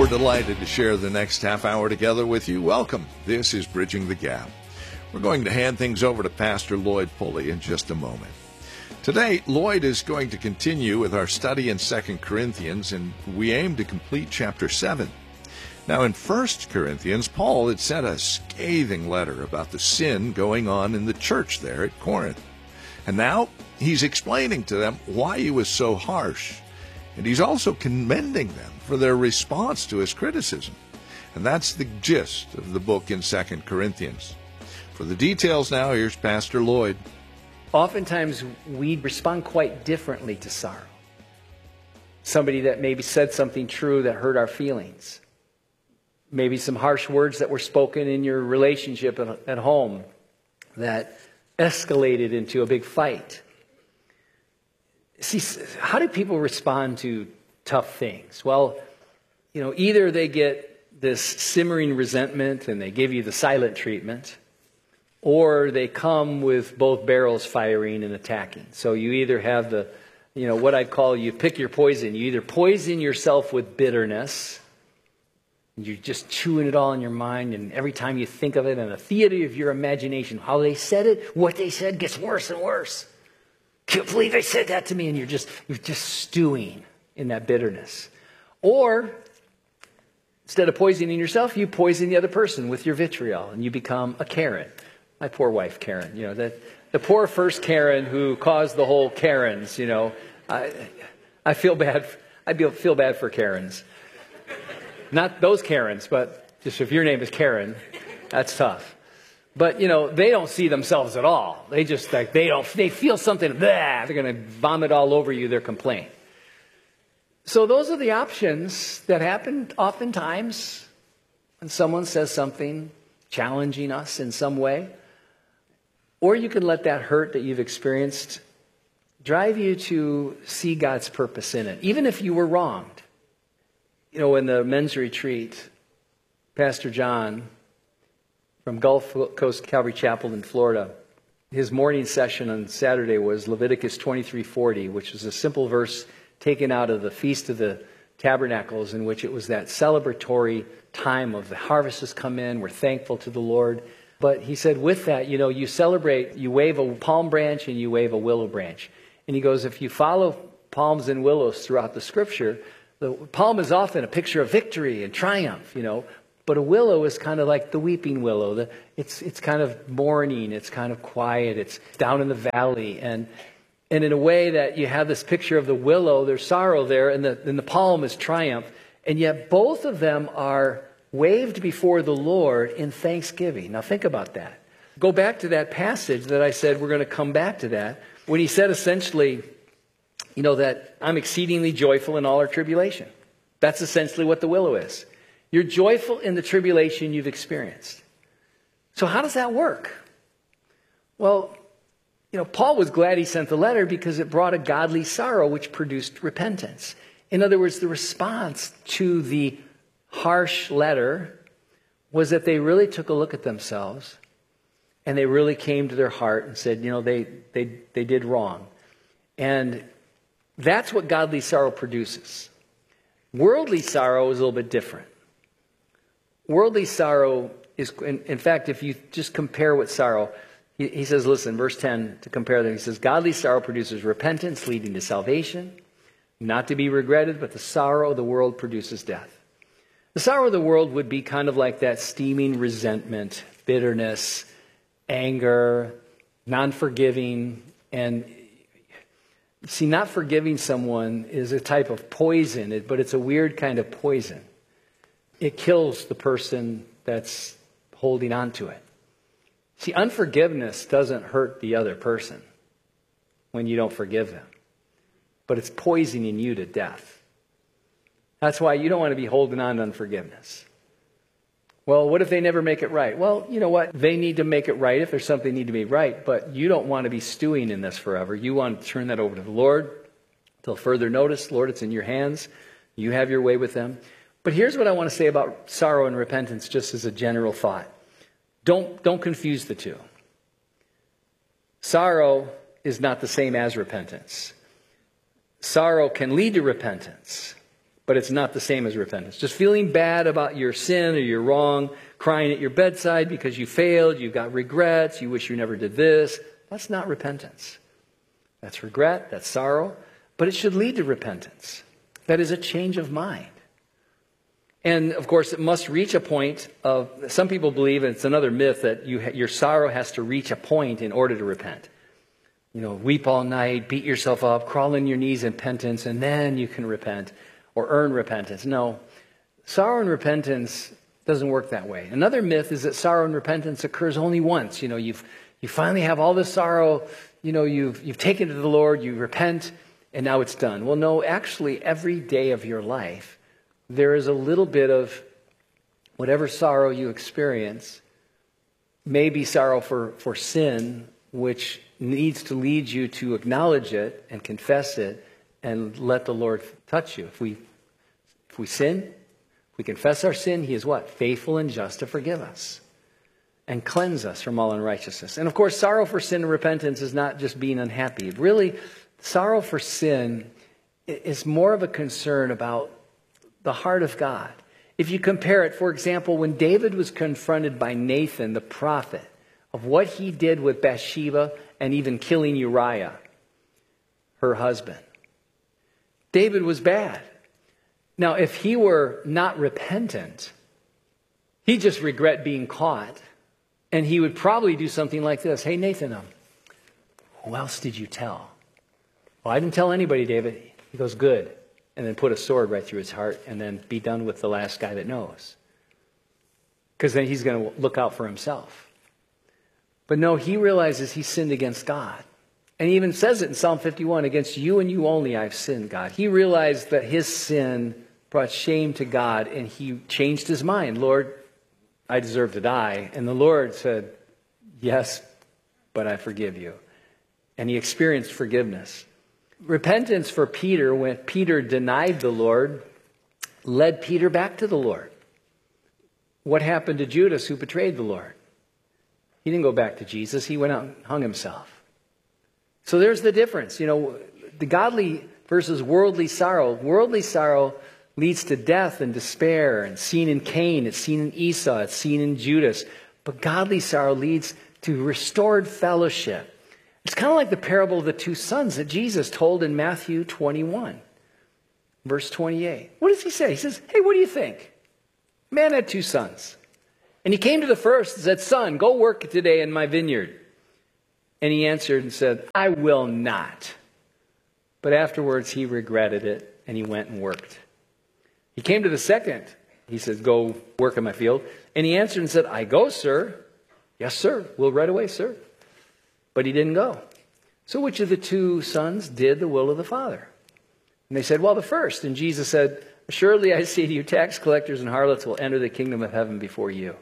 We're delighted to share the next half hour together with you. Welcome. This is Bridging the Gap. We're going to hand things over to Pastor Lloyd Pulley in just a moment. Today, Lloyd is going to continue with our study in 2 Corinthians, and we aim to complete chapter 7. Now, in 1 Corinthians, Paul had sent a scathing letter about the sin going on in the church there at Corinth. And now he's explaining to them why he was so harsh. And he's also commending them for their response to his criticism. And that's the gist of the book in 2 Corinthians. For the details now, here's Pastor Lloyd. Oftentimes, we respond quite differently to sorrow. Somebody that maybe said something true that hurt our feelings. Maybe some harsh words that were spoken in your relationship at home that escalated into a big fight. See, how do people respond to tough things? Well, either they get this simmering resentment and they give you the silent treatment, or they come with both barrels firing and attacking. So you either have the, what I call, you pick your poison. You either poison yourself with bitterness, and you're just chewing it all in your mind, and every time you think of it in a theater of your imagination, how they said it, what they said gets worse and worse. Can't believe they said that to me, and you're just stewing in that bitterness. Or instead of poisoning yourself, you poison the other person with your vitriol, and you become a Karen. My poor wife, Karen. The poor first Karen who caused the whole Karens. I feel bad. I feel bad for Karens. Not those Karens, but just if your name is Karen, that's tough. But, they don't see themselves at all. They just, they feel something, they're going to vomit all over you, their complaint. So those are the options that happen oftentimes when someone says something challenging us in some way. Or you can let that hurt that you've experienced drive you to see God's purpose in it, even if you were wronged. In the men's retreat, Pastor John from Gulf Coast Calvary Chapel in Florida, his morning session on Saturday was Leviticus 23:40, which was a simple verse taken out of the Feast of the Tabernacles, in which it was that celebratory time of the harvest has come in, we're thankful to the Lord. But he said with that, you celebrate, you wave a palm branch and you wave a willow branch. And he goes, if you follow palms and willows throughout the scripture, the palm is often a picture of victory and triumph, But a willow is kind of like the weeping willow. It's kind of mourning. It's kind of quiet. It's down in the valley. And in a way that you have this picture of the willow, there's sorrow there, and the palm is triumph. And yet both of them are waved before the Lord in thanksgiving. Now think about that. Go back to that passage that I said we're going to come back to that. When he said essentially, that I'm exceedingly joyful in all our tribulation. That's essentially what the willow is. You're joyful in the tribulation you've experienced. So how does that work? Well, Paul was glad he sent the letter because it brought a godly sorrow which produced repentance. In other words, the response to the harsh letter was that they really took a look at themselves and they really came to their heart and said, they did wrong. And that's what godly sorrow produces. Worldly sorrow is a little bit different. Worldly sorrow is, in fact, if you just compare with sorrow, he says, listen, verse 10, to compare them, he says, godly sorrow produces repentance leading to salvation, not to be regretted, but the sorrow of the world produces death. The sorrow of the world would be kind of like that steaming resentment, bitterness, anger, non-forgiving. And see, not forgiving someone is a type of poison, but it's a weird kind of poison. It kills the person that's holding on to it. See, unforgiveness doesn't hurt the other person when you don't forgive them, but it's poisoning you to death. That's why you don't want to be holding on to unforgiveness. Well, what if they never make it right? Well, you know what? They need to make it right if there's something need to be right, but you don't want to be stewing in this forever. You want to turn that over to the Lord till further notice. Lord, it's in your hands. You have your way with them. But here's what I want to say about sorrow and repentance, just as a general thought. Don't confuse the two. Sorrow is not the same as repentance. Sorrow can lead to repentance, but it's not the same as repentance. Just feeling bad about your sin or your wrong, crying at your bedside because you failed, you've got regrets, you wish you never did this. That's not repentance. That's regret, that's sorrow, but it should lead to repentance. That is a change of mind. And, of course, it must reach a point of, some people believe, and it's another myth, that your sorrow has to reach a point in order to repent. You know, weep all night, beat yourself up, crawl on your knees in penitence, and then you can repent or earn repentance. No, sorrow and repentance doesn't work that way. Another myth is that sorrow and repentance occurs only once. You know, you finally have all this sorrow, you know, you've taken it to the Lord, you repent, and now it's done. Well, no, actually, every day of your life, there is a little bit of whatever sorrow you experience, maybe sorrow for sin, which needs to lead you to acknowledge it and confess it and let the Lord touch you. If we sin, if we confess our sin, He is what? Faithful and just to forgive us and cleanse us from all unrighteousness. And of course, sorrow for sin and repentance is not just being unhappy. Really, sorrow for sin is more of a concern about the heart of God. If you compare it, for example, when David was confronted by Nathan, the prophet, of what he did with Bathsheba and even killing Uriah, her husband, David was bad. Now, if he were not repentant, he'd just regret being caught, and he would probably do something like this. Hey, Nathan, who else did you tell? Well, I didn't tell anybody, David. He goes, good. And then put a sword right through his heart and then be done with the last guy that knows. Because then he's going to look out for himself. But no, he realizes he sinned against God. And he even says it in Psalm 51, against you and you only I've sinned, God. He realized that his sin brought shame to God, and he changed his mind. Lord, I deserve to die. And the Lord said, yes, but I forgive you. And he experienced forgiveness. Repentance for Peter, when Peter denied the Lord, led Peter back to the Lord. What happened to Judas, who betrayed the Lord? He didn't go back to Jesus. He went out and hung himself. So there's the difference. You know, the godly versus worldly sorrow. Worldly sorrow leads to death and despair, and seen in Cain, it's seen in Esau, it's seen in Judas. But godly sorrow leads to restored fellowship. It's kind of like the parable of the two sons that Jesus told in Matthew 21, verse 28. What does he say? He says, hey, what do you think? A man had two sons. And he came to the first and said, son, go work today in my vineyard. And he answered and said, I will not. But afterwards he regretted it, and he went and worked. He came to the second. He said, go work in my field. And he answered and said, I go, sir. Yes, sir. We'll right away, sir. But he didn't go. So which of the two sons did the will of the Father? And they said, well, the first. And Jesus said, assuredly I say to you, tax collectors and harlots will enter the kingdom of heaven before you.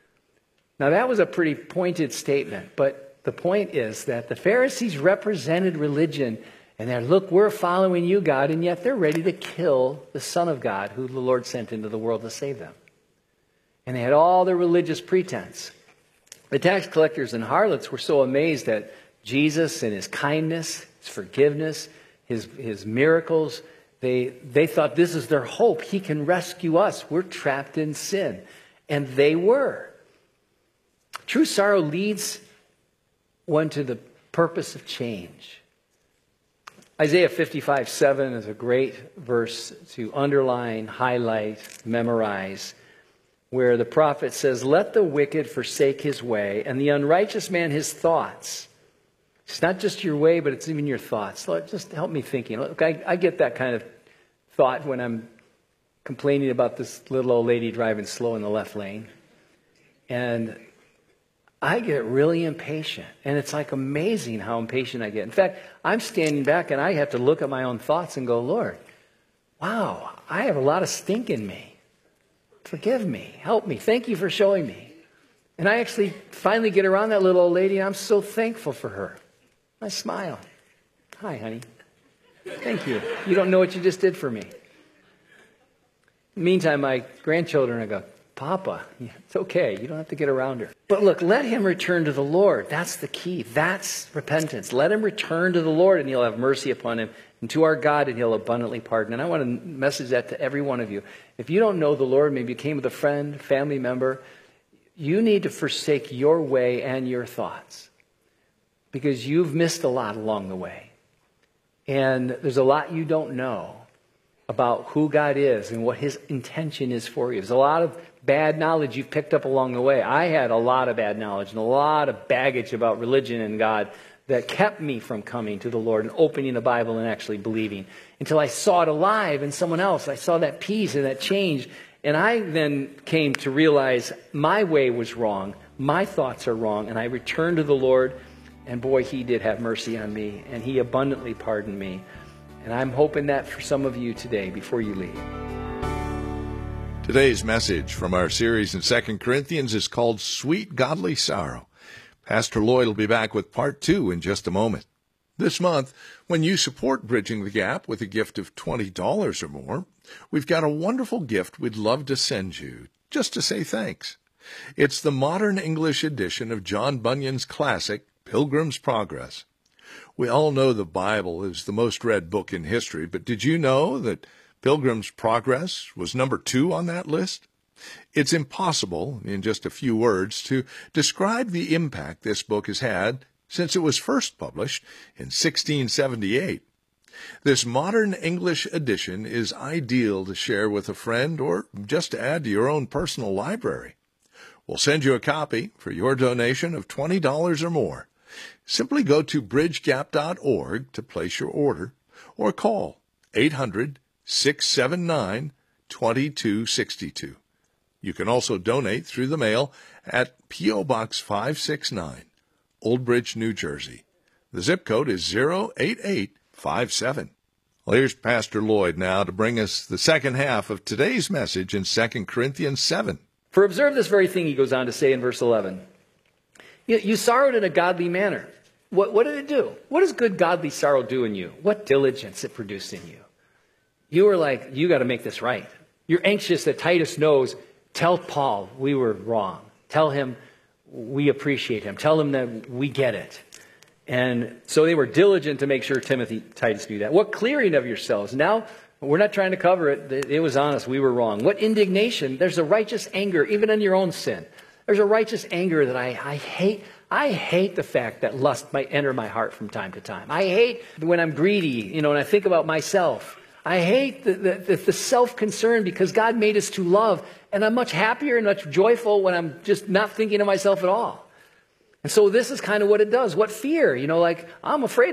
Now that was a pretty pointed statement, but the point is that the Pharisees represented religion, and they're, look, we're following you, God, and yet they're ready to kill the Son of God, who the Lord sent into the world to save them. And they had all their religious pretense. The tax collectors and harlots were so amazed at Jesus and his kindness, his forgiveness, his miracles. They thought this is their hope. He can rescue us. We're trapped in sin. And they were. True sorrow leads one to the purpose of change. Isaiah 55:7 is a great verse to underline, highlight, memorize, where the prophet says, let the wicked forsake his way, and the unrighteous man his thoughts. It's not just your way, but it's even your thoughts. Lord, just help me thinking. Look, I get that kind of thought when I'm complaining about this little old lady driving slow in the left lane. And I get really impatient. And it's like amazing how impatient I get. In fact, I'm standing back and I have to look at my own thoughts and go, Lord, wow, I have a lot of stink in me. Forgive me. Help me. Thank you for showing me. And I actually finally get around that little old lady, and I'm so thankful for her. I smile. Hi, honey. Thank you. You don't know what you just did for me. In the meantime, my grandchildren, I go, Papa, it's okay. You don't have to get around her. But look, let him return to the Lord. That's the key. That's repentance. Let him return to the Lord, and he'll have mercy upon him, and to our God, and he'll abundantly pardon. And I want to message that to every one of you. If you don't know the Lord, maybe you came with a friend, family member, you need to forsake your way and your thoughts, because you've missed a lot along the way. And there's a lot you don't know about who God is and what his intention is for you. There's a lot of bad knowledge you've picked up along the way. I had a lot of bad knowledge and a lot of baggage about religion and God that kept me from coming to the Lord and opening the Bible and actually believing, until I saw it alive in someone else. I saw that peace and that change. And I then came to realize my way was wrong. My thoughts are wrong. And I returned to the Lord. And boy, he did have mercy on me. And he abundantly pardoned me. And I'm hoping that for some of you today before you leave. Today's message from our series in 2 Corinthians is called Sweet Godly Sorrow. Pastor Lloyd will be back with part 2 in just a moment. This month, when you support Bridging the Gap with a gift of $20 or more, we've got a wonderful gift we'd love to send you, just to say thanks. It's the modern English edition of John Bunyan's classic, Pilgrim's Progress. We all know the Bible is the most read book in history, but did you know that Pilgrim's Progress was number 2 on that list? It's impossible, in just a few words, to describe the impact this book has had since it was first published in 1678. This modern English edition is ideal to share with a friend or just to add to your own personal library. We'll send you a copy for your donation of $20 or more. Simply go to bridgegap.org to place your order, or call 800-679-2262. You can also donate through the mail at P.O. Box 569, Old Bridge, New Jersey. The zip code is 08857. Well, here's Pastor Lloyd now to bring us the second half of today's message in 2 Corinthians 7. For observe this very thing, he goes on to say in verse 11. You sorrowed in a godly manner. What did it do? What does good godly sorrow do in you? What diligence it produced in you? You were like, you got to make this right. You're anxious that Titus knows. Tell Paul we were wrong. Tell him we appreciate him. Tell him that we get it. And so they were diligent to make sure Titus knew that. What clearing of yourselves. Now, we're not trying to cover it. It was honest. We were wrong. What indignation. There's a righteous anger, even in your own sin. There's a righteous anger that I hate. I hate the fact that lust might enter my heart from time to time. I hate when I'm greedy, when I think about myself. I hate the self-concern, because God made us to love. And I'm much happier and much joyful when I'm just not thinking of myself at all. And so this is kind of what it does. What fear? I'm afraid